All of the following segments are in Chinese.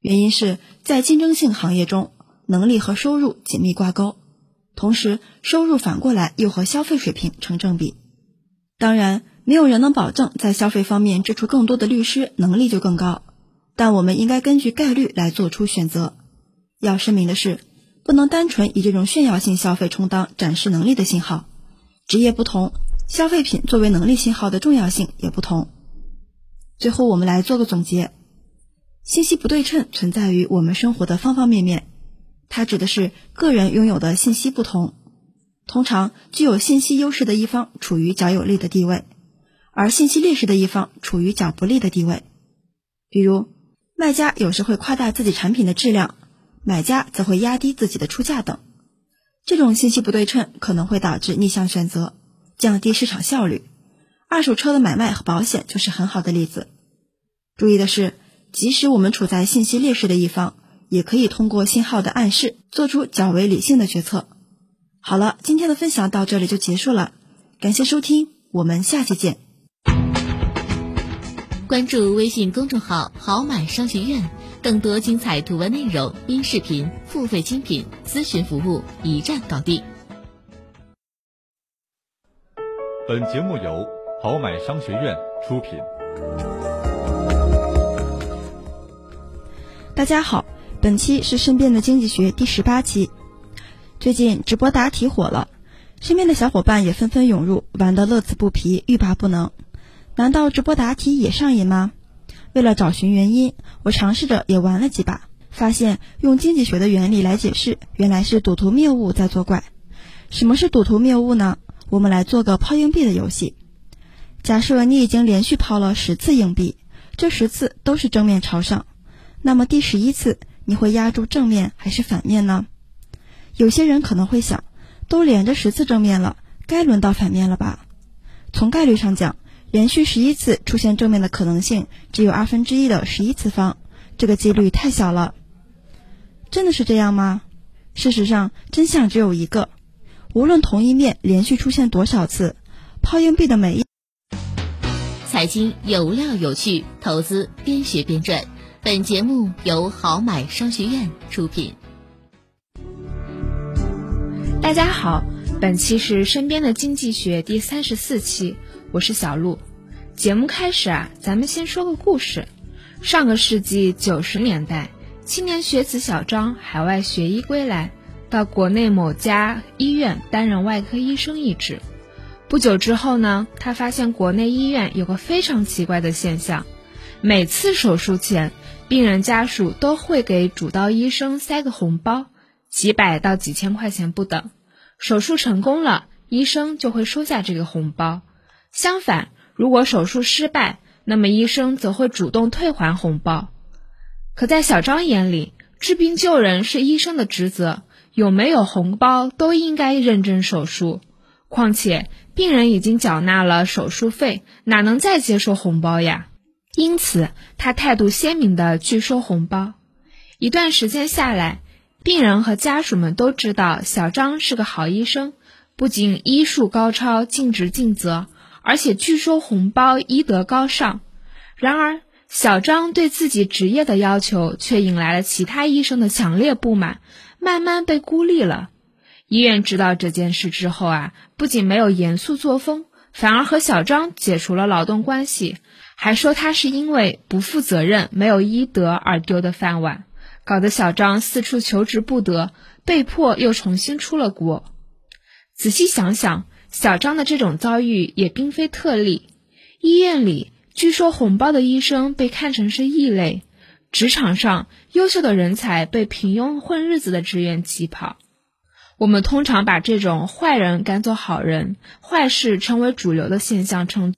原因是在竞争性行业中，能力和收入紧密挂钩，同时收入反过来又和消费水平成正比。当然，没有人能保证在消费方面支出更多的律师能力就更高，但我们应该根据概率来做出选择。要声明的是，不能单纯以这种炫耀性消费充当展示能力的信号，职业不同，消费品作为能力信号的重要性也不同。最后我们来做个总结，信息不对称存在于我们生活的方方面面，它指的是个人拥有的信息不同，通常具有信息优势的一方处于较有利的地位，而信息劣势的一方处于较不利的地位。比如，卖家有时会夸大自己产品的质量，买家则会压低自己的出价等。这种信息不对称可能会导致逆向选择，降低市场效率。二手车的买卖和保险就是很好的例子。注意的是，即使我们处在信息劣势的一方，也可以通过信号的暗示做出较为理性的决策。好了，今天的分享到这里就结束了，感谢收听，我们下期见。 关注微信公众号好买商学院，更多精彩图文内容、音视频、付费精品咨询服务一站搞定。 本节目由好买商学院出品。 大家好，本期是身边的经济学第18期。最近直播答题火了，身边的小伙伴也纷纷涌入，玩得乐此不疲，欲罢不能。难道直播答题也上瘾吗？为了找寻原因，我尝试着也玩了几把，发现用经济学的原理来解释，原来是赌徒谬误在作怪。什么是赌徒谬误呢？我们来做个抛硬币的游戏。假设你已经连续抛了10次硬币，这10次都是正面朝上，那么第11次你会压住正面还是反面呢？有些人可能会想，都连着10次正面了，该轮到反面了吧？从概率上讲，连续11次出现正面的可能性只有1/2的11次方，这个几率太小了。真的是这样吗？事实上，真相只有一个，无论同一面连续出现多少次，抛硬币的每一财经有料有趣，投资边学边赚。本节目由好买商学院出品。 大家好，本期是身边的经济学第34期，我是小鹿。节目开始咱们先说个故事。上个世纪90年代，青年学子小张海外学医归来，到国内某家医院担任外科医生一职。不久之后呢，他发现国内医院有个非常奇怪的现象，每次手术前，病人家属都会给主刀医生塞个红包，几百到几千块钱不等。手术成功了，医生就会收下这个红包。相反，如果手术失败，那么医生则会主动退还红包。可在小张眼里，治病救人是医生的职责，有没有红包都应该认真手术。况且病人已经缴纳了手术费，哪能再接受红包呀？因此他态度鲜明地拒收红包。一段时间下来，病人和家属们都知道小张是个好医生，不仅医术高超，尽职尽责，而且拒收红包，医德高尚。然而小张对自己职业的要求却引来了其他医生的强烈不满，慢慢被孤立了。医院知道这件事之后不仅没有严肃作风，反而和小张解除了劳动关系，还说他是因为不负责任、没有医德而丢的饭碗，搞得小张四处求职不得，被迫又重新出了国。仔细想想，小张的这种遭遇也并非特例。医院里拒收红包的医生被看成是异类，职场上优秀的人才被平庸混日子的职员挤跑。我们通常把这种坏人赶走好人、坏事成为主流的现象称。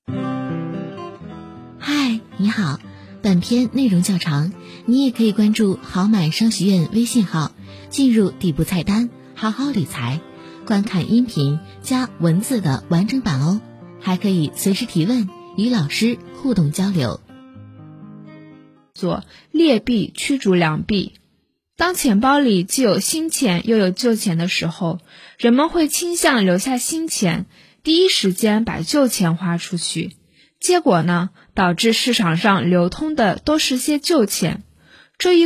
嗨，你好，本篇内容较长，你也可以关注好买商学院微信号，进入底部菜单好好理财，观看音频加文字的完整版哦，还可以随时提问，与老师互动交流。 做劣币驱逐良币。当钱包里既有新钱又有旧钱的时候，人们会倾向留下新钱，第一时间把旧钱花出去。结果呢，导致市场上流通的都是些旧钱。这一